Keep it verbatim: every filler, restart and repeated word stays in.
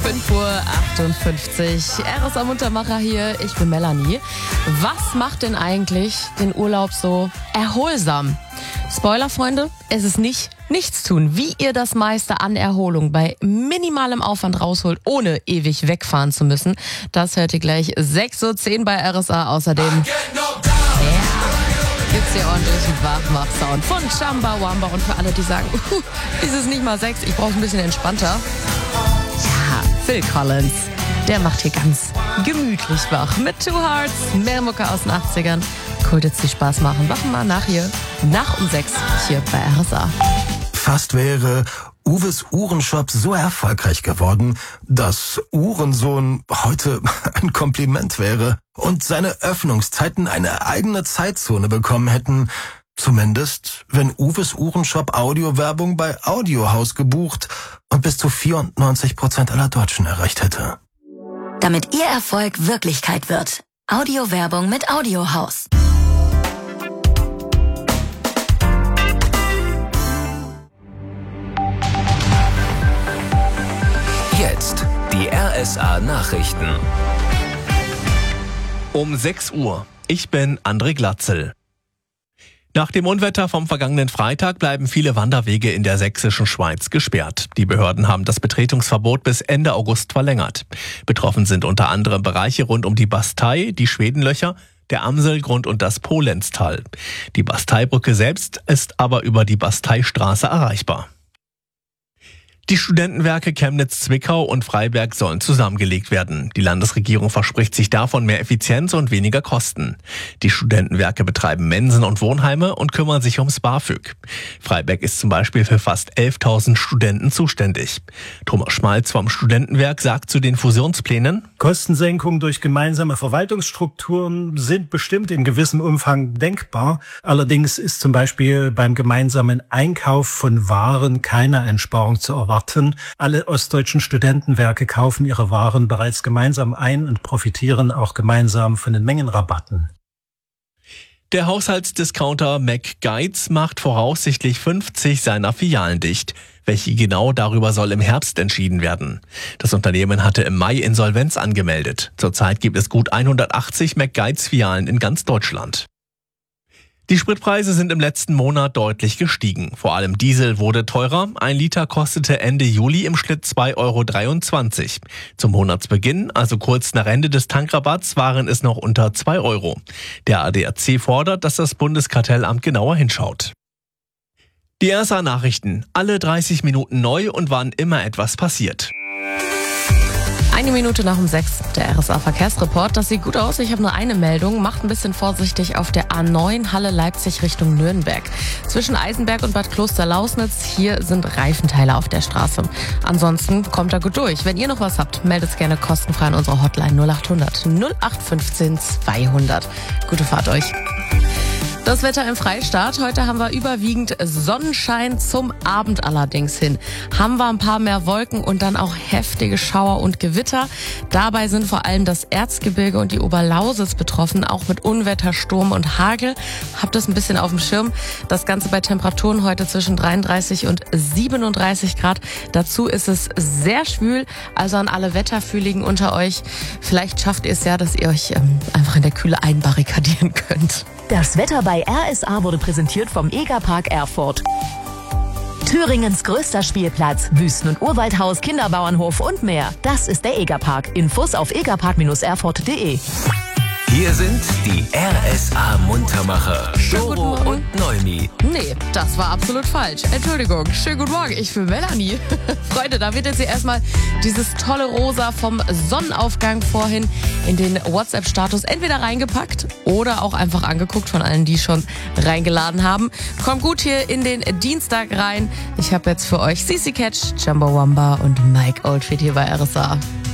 fünf Uhr achtundfünfzig. R S A Muntermacher hier, ich bin Melanie. Was macht denn eigentlich den Urlaub so erholsam? Spoiler, Freunde, es ist nicht nichts tun. Wie ihr das meiste an Erholung bei minimalem Aufwand rausholt, ohne ewig wegfahren zu müssen, das hört ihr gleich sechs Uhr zehn bei R S A. Außerdem gibt's hier ordentlichen Wachmach-Sound von Chumbawamba. Und für alle, die sagen, uh, ist es nicht mal sechs, ich brauche ein bisschen entspannter. Ja, Phil Collins, der macht hier ganz gemütlich wach. Mit Two Hearts, mehr Mucke aus den achtzigern. Cool, jetzt die Spaß machen. Wachen mal nach hier, nach um sechs hier bei R S A. Fast wäre Uwes Uhrenshop so erfolgreich geworden, dass Uhrensohn heute ein Kompliment wäre und seine Öffnungszeiten eine eigene Zeitzone bekommen hätten. Zumindest, wenn Uwes Uhrenshop Audiowerbung bei Audiohaus gebucht und bis zu vierundneunzig Prozent aller Deutschen erreicht hätte. Damit Ihr Erfolg Wirklichkeit wird. Audiowerbung mit Audiohaus. Jetzt die R S A Nachrichten. Um sechs Uhr. Ich bin André Glatzel. Nach dem Unwetter vom vergangenen Freitag bleiben viele Wanderwege in der sächsischen Schweiz gesperrt. Die Behörden haben das Betretungsverbot bis Ende August verlängert. Betroffen sind unter anderem Bereiche rund um die Bastei, die Schwedenlöcher, der Amselgrund und das Polenztal. Die Basteibrücke selbst ist aber über die Basteistraße erreichbar. Die Studentenwerke Chemnitz-Zwickau und Freiberg sollen zusammengelegt werden. Die Landesregierung verspricht sich davon mehr Effizienz und weniger Kosten. Die Studentenwerke betreiben Mensen und Wohnheime und kümmern sich ums BAföG. Freiberg ist zum Beispiel für fast elftausend Studenten zuständig. Thomas Schmalz vom Studentenwerk sagt zu den Fusionsplänen: Kostensenkungen durch gemeinsame Verwaltungsstrukturen sind bestimmt in gewissem Umfang denkbar. Allerdings ist zum Beispiel beim gemeinsamen Einkauf von Waren keine Einsparung zu erwarten. Alle ostdeutschen Studentenwerke kaufen ihre Waren bereits gemeinsam ein und profitieren auch gemeinsam von den Mengenrabatten. Der Haushaltsdiscounter McGuides macht voraussichtlich fünfzig seiner Filialen dicht. Welche genau, darüber soll im Herbst entschieden werden. Das Unternehmen hatte im Mai Insolvenz angemeldet. Zurzeit gibt es gut hundertachtzig McGuides-Filialen in ganz Deutschland. Die Spritpreise sind im letzten Monat deutlich gestiegen. Vor allem Diesel wurde teurer. Ein Liter kostete Ende Juli im Schnitt zwei Euro dreiundzwanzig. Zum Monatsbeginn, also kurz nach Ende des Tankrabatts, waren es noch unter zwei Euro. Der A D A C fordert, dass das Bundeskartellamt genauer hinschaut. Die R S A Nachrichten. Alle dreißig Minuten neu und wann immer etwas passiert. Eine Minute nach um sechs, der R S A Verkehrsreport. Das sieht gut aus. Ich habe nur eine Meldung. Macht ein bisschen vorsichtig auf der A neun Halle Leipzig Richtung Nürnberg. Zwischen Eisenberg und Bad Klosterlausnitz. Hier sind Reifenteile auf der Straße. Ansonsten kommt da gut durch. Wenn ihr noch was habt, meldet es gerne kostenfrei an unserer Hotline null acht hundert null acht fünfzehn zweihundert. Gute Fahrt euch. Das Wetter im Freistaat. Heute haben wir überwiegend Sonnenschein, zum Abend allerdings hin haben wir ein paar mehr Wolken und dann auch heftige Schauer und Gewitter. Dabei sind vor allem das Erzgebirge und die Oberlausitz betroffen, auch mit Unwetter, Sturm und Hagel. Habt das ein bisschen auf dem Schirm. Das Ganze bei Temperaturen heute zwischen dreiunddreißig und siebenunddreißig Grad. Dazu ist es sehr schwül, also an alle Wetterfühligen unter euch. Vielleicht schafft ihr es ja, dass ihr euch ähm, einfach in der Kühle einbarrikadieren könnt. Das Wetter bei R S A wurde präsentiert vom Egerpark Erfurt. Thüringens größter Spielplatz, Wüsten- und Urwaldhaus, Kinderbauernhof und mehr. Das ist der Egerpark. Infos auf egerpark erfurt punkt de. Hier sind die R S A Muntermacher, Doro und Neumi. Nee, das war absolut falsch. Entschuldigung. Schönen guten Morgen, ich bin Melanie. Freunde, da wird jetzt hier erstmal dieses tolle Rosa vom Sonnenaufgang vorhin in den WhatsApp-Status entweder reingepackt oder auch einfach angeguckt von allen, die schon reingeladen haben. Kommt gut hier in den Dienstag rein. Ich habe jetzt für euch C C Catch, Chumbawamba und Mike Oldfield hier bei R S A.